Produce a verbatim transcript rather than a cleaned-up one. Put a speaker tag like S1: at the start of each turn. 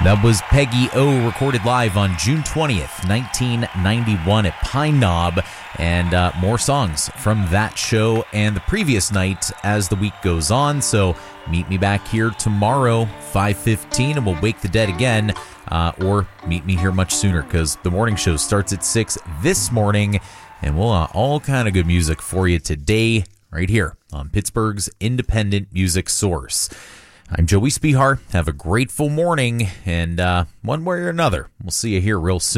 S1: That was Peggy O, recorded live on June twentieth, nineteen ninety-one at Pine Knob, and uh, more songs from that show and the previous night as the week goes on. So meet me back here tomorrow, five fifteen, and we'll wake the dead again, uh, or meet me here much sooner because the morning show starts at six this morning, and we'll uh, all kind of good music for you today right here on Pittsburgh's independent music source. I'm Joey Spihar. Have a grateful morning, and uh, one way or another, we'll see you here real soon.